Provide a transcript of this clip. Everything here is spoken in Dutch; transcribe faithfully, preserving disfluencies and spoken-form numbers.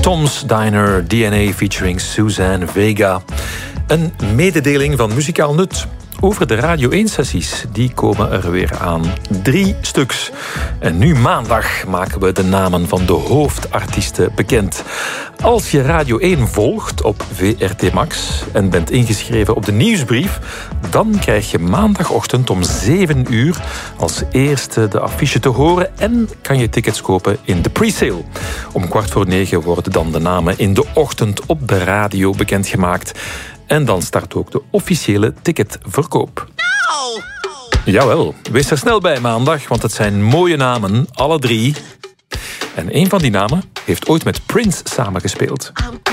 Tom's Diner, D N A featuring Suzanne Vega. Een mededeling van Muzikaal Nut over de Radio één-sessies. Die komen er weer aan. Drie stuks. En nu maandag maken we de namen van de hoofdartiesten bekend. Als je Radio één volgt op V R T Max en bent ingeschreven op de nieuwsbrief, dan krijg je maandagochtend om zeven uur als eerste de affiche te horen en kan je tickets kopen in de pre-sale. Om kwart voor negen worden dan de namen in de ochtend op de radio bekendgemaakt. En dan start ook de officiële ticketverkoop. No! Jawel, wees er snel bij maandag, want het zijn mooie namen, alle drie. En een van die namen heeft ooit met Prince samengespeeld. I'm